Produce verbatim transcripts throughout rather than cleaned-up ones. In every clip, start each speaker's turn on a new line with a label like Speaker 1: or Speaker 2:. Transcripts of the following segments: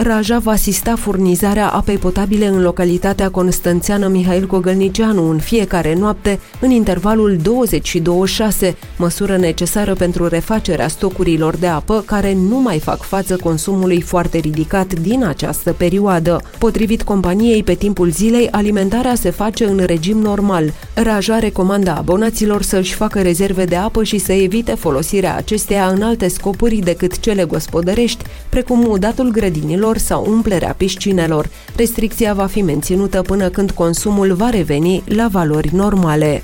Speaker 1: Raja va asista furnizarea apei potabile în localitatea constănțeană Mihail Cogălnicianu în fiecare noapte, în intervalul douăzeci și douăzeci și șase, măsură necesară pentru refacerea stocurilor de apă care nu mai fac față consumului foarte ridicat din această perioadă. Potrivit companiei, pe timpul zilei, alimentarea se face în regim normal. Raja recomandă abonaților să-și facă rezerve de apă și să evite folosirea acesteia în alte scopuri decât cele gospodărești, precum udatul grădinilor sau umplerea piscinelor. Restricția va fi menținută până când consumul va reveni la valori normale.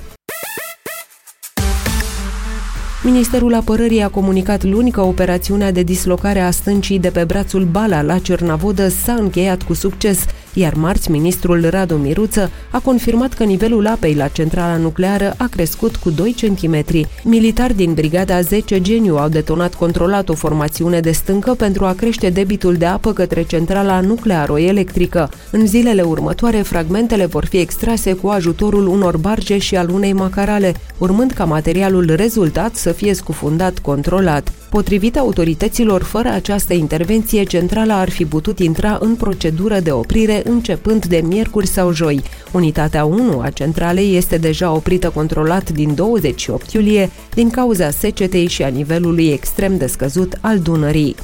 Speaker 1: Ministerul Apărării a comunicat luni că operațiunea de dislocare a stâncii de pe brațul Bala la Cernavodă s-a încheiat cu succes, iar marți ministrul Radu Miruță a confirmat că nivelul apei la centrala nucleară a crescut cu doi centimetri. Militari din brigada zece Geniu au detonat controlat o formațiune de stâncă pentru a crește debitul de apă către centrala nuclearo-electrică. În zilele următoare, fragmentele vor fi extrase cu ajutorul unor barge și al unei macarale, urmând ca materialul rezultat să fie scufundat controlat. Potrivit autorităților, fără această intervenție, centrala ar fi putut intra în procedură de oprire începând de miercuri sau joi. Unitatea unu a centralei este deja oprită controlat din douăzeci și opt iulie din cauza secetei și a nivelului extrem de scăzut al Dunării.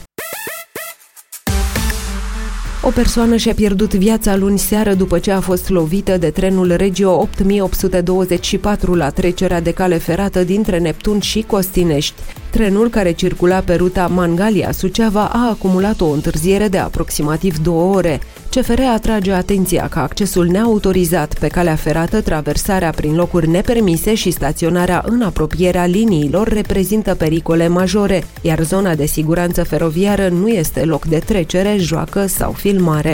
Speaker 1: O persoană și-a pierdut viața luni seară după ce a fost lovită de trenul Regio opt mii opt sute douăzeci și patru la trecerea de cale ferată dintre Neptun și Costinești. Trenul, care circula pe ruta Mangalia-Suceava, a acumulat o întârziere de aproximativ două ore. C F R atrage atenția că accesul neautorizat pe calea ferată, traversarea prin locuri nepermise și staționarea în apropierea liniilor reprezintă pericole majore, iar zona de siguranță feroviară nu este loc de trecere, joacă sau filmare.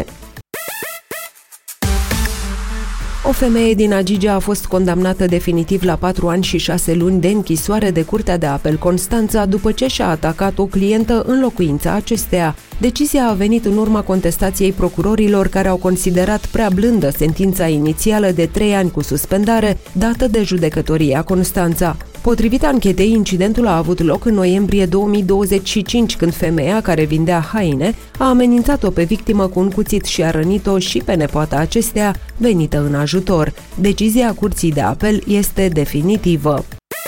Speaker 1: O femeie din Agigea a fost condamnată definitiv la patru ani și șase luni de închisoare de Curtea de Apel Constanța după ce și-a atacat o clientă în locuința acesteia. Decizia a venit în urma contestației procurorilor care au considerat prea blândă sentința inițială de trei ani cu suspendare dată de Judecătoria Constanța. Potrivit anchetei, incidentul a avut loc în noiembrie două mii douăzeci și cinci, când femeia, care vindea haine, a amenințat-o pe victimă cu un cuțit și a rănit-o și pe nepoata acesteia, venită în ajutor. Decizia Curții de Apel este definitivă.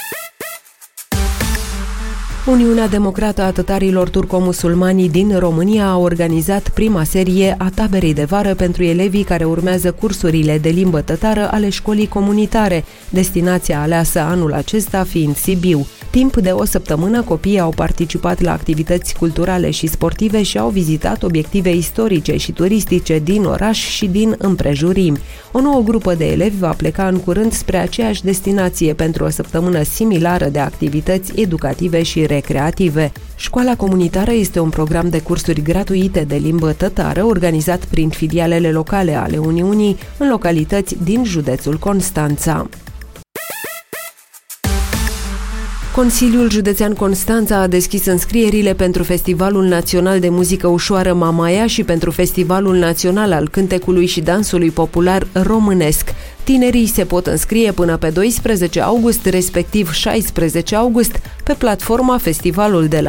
Speaker 1: Uniunea Democrată a Tătarilor Turco-Musulmani din România a organizat prima serie a taberei de vară pentru elevii care urmează cursurile de limbă tătară ale școlii comunitare, destinația aleasă anul acesta fiind Sibiu. Timp de o săptămână, copiii au participat la activități culturale și sportive și au vizitat obiective istorice și turistice din oraș și din împrejurimi. O nouă grupă de elevi va pleca în curând spre aceeași destinație pentru o săptămână similară de activități educative și recreative. Școala comunitară este un program de cursuri gratuite de limbă tătară organizat prin filialele locale ale Uniunii în localități din județul Constanța. Consiliul Județean Constanța a deschis înscrierile pentru Festivalul Național de Muzică Ușoară Mamaia și pentru Festivalul Național al Cântecului și Dansului Popular Românesc. Tinerii se pot înscrie până pe doisprezece august, respectiv șaisprezece august, pe platforma Festivalul de la